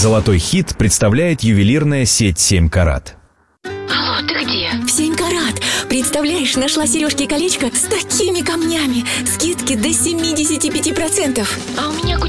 Золотой хит представляет ювелирная сеть «7 карат». Алло, ты где? В 7 карат. Представляешь, нашла сережки и колечко с такими камнями. Скидки до 75%. А у меня